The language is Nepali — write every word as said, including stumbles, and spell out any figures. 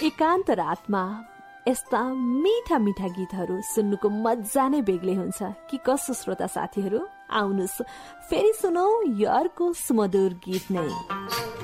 एकान्त रातमा यस्ता मीठा मीठा गीतहरू सुन्नुको मजा नै बेग्लै हुन्छ कि कसो श्रोता साथीहरू। आउनुहोस् फेरि सुनौ यो अर्को सुमधुर गीत नै।